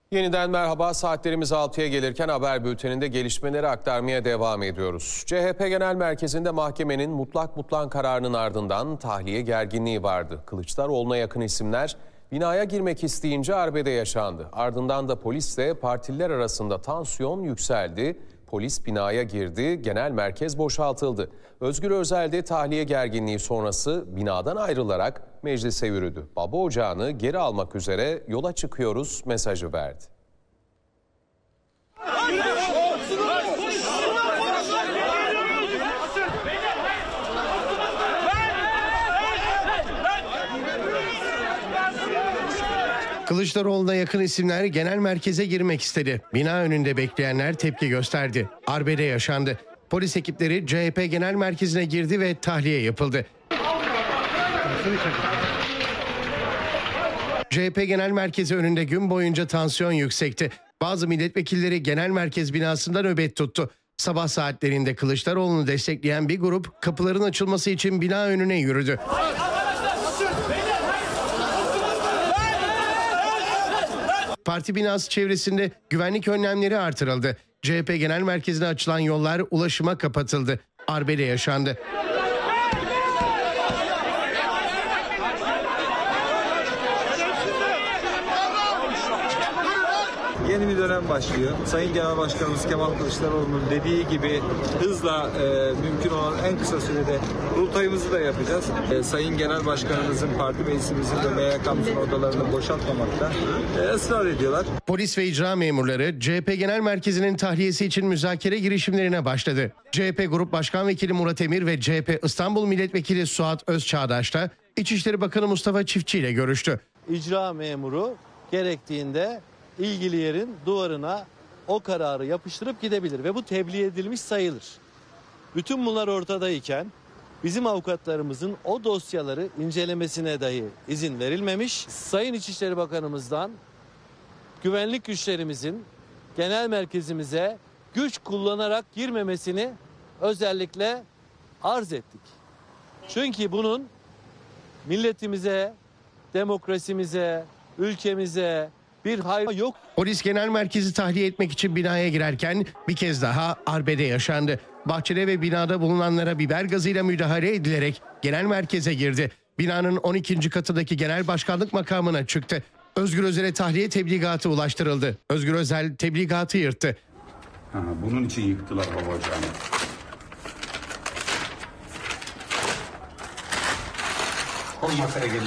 Yeniden merhaba. Saatlerimiz 6'ya gelirken haber bülteninde gelişmeleri aktarmaya devam ediyoruz. CHP Genel Merkezi'nde mahkemenin mutlak kararının ardından tahliye gerginliği vardı. Kılıçdaroğlu'na yakın isimler binaya girmek isteyince arbede yaşandı. Ardından da polisle partililer arasında tansiyon yükseldi. Polis binaya girdi, genel merkez boşaltıldı. Özgür Özel de tahliye gerginliği sonrası binadan ayrılarak meclise yürüdü. Baba ocağını geri almak üzere yola çıkıyoruz mesajı verdi. Kılıçdaroğlu'na yakın isimler genel merkeze girmek istedi. Bina önünde bekleyenler tepki gösterdi. Arbede yaşandı. Polis ekipleri CHP Genel Merkezi'ne girdi ve tahliye yapıldı. CHP Genel Merkezi önünde gün boyunca tansiyon yüksekti. Bazı milletvekilleri genel merkez binasında nöbet tuttu. Sabah saatlerinde Kılıçdaroğlu'nu destekleyen bir grup kapıların açılması için bina önüne yürüdü. Parti binası çevresinde güvenlik önlemleri artırıldı. CHP Genel Merkezi'ne açılan yollar ulaşıma kapatıldı. Arbede yaşandı. Yeni bir dönem başlıyor. Sayın Genel Başkanımız Kemal Kılıçdaroğlu'nun dediği gibi hızla mümkün olan en kısa sürede kurultayımızı da yapacağız. Sayın Genel Başkanımızın, parti meclisimizin ve MYK'mızın odalarını boşaltmamakta ısrar ediyorlar. Polis ve icra memurları CHP Genel Merkezi'nin tahliyesi için müzakere girişimlerine başladı. CHP Grup Başkan Vekili Murat Emir ve CHP İstanbul Milletvekili Suat Özçağdaş da İçişleri Bakanı Mustafa Çiftçi ile görüştü. İcra memuru gerektiğinde ilgili yerin duvarına o kararı yapıştırıp gidebilir ve bu tebliğ edilmiş sayılır. Bütün bunlar ortadayken bizim avukatlarımızın o dosyaları incelemesine dahi izin verilmemiş. Sayın İçişleri Bakanımızdan güvenlik güçlerimizin genel merkezimize güç kullanarak girmemesini özellikle arz ettik. Çünkü bunun milletimize, demokrasimize, ülkemize bir hayır yok. Polis genel merkezi tahliye etmek için binaya girerken bir kez daha arbede yaşandı. Bahçede ve binada bulunanlara biber gazıyla müdahale edilerek genel merkeze girdi. Binanın 12. katındaki genel başkanlık makamına çıktı. Özgür Özel'e tahliye tebligatı ulaştırıldı. Özgür Özel tebligatı yırttı. Bunun için yıktılar baba ocağını. Koy masaya gelin.